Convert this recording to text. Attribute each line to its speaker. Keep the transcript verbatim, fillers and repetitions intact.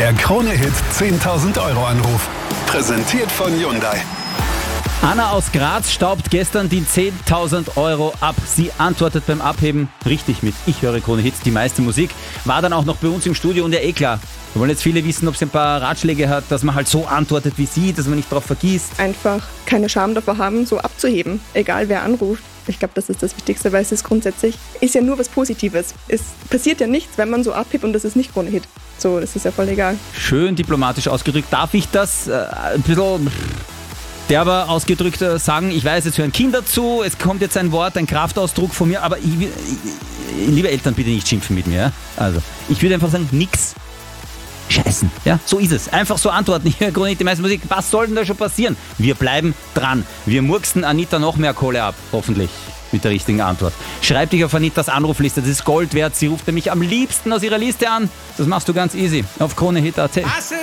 Speaker 1: Der Krone-Hit zehntausend Euro Anruf. Präsentiert von Hyundai.
Speaker 2: Anna aus Graz staubt gestern die zehntausend Euro ab. Sie antwortet beim Abheben richtig mit Ich höre Krone-Hits, die meiste Musik. War dann auch noch bei uns im Studio und ja eh klar. Wir wollen jetzt viele wissen, ob sie ein paar Ratschläge hat, dass man halt so antwortet wie sie, dass man nicht drauf vergisst.
Speaker 3: Einfach keine Scham davor haben, so abzuheben, egal wer anruft. Ich glaube, das ist das Wichtigste, weil es ist grundsätzlich, ist ja nur was Positives. Es passiert ja nichts, wenn man so abhebt und das ist nicht Krone-Hit. So, das ist ja voll egal.
Speaker 2: Schön diplomatisch ausgedrückt. Darf ich das äh, ein bisschen derber ausgedrückt äh, sagen? Ich weiß, jetzt hören Kinder zu, es kommt jetzt ein Wort, ein Kraftausdruck von mir, aber ich, ich, liebe Eltern, bitte nicht schimpfen mit mir. Ja? Also, ich würde einfach sagen, nix. Scheißen. Ja, so ist es. Einfach so antworten. Hier, Krone-Hit, die meiste Musik. Was soll denn da schon passieren? Wir bleiben dran. Wir murksen Anita noch mehr Kohle ab. Hoffentlich. Mit der richtigen Antwort. Schreib dich auf Anitas Anrufliste. Das ist Gold wert. Sie ruft nämlich am liebsten aus ihrer Liste an. Das machst du ganz easy. Auf Krone-Hit punkt at.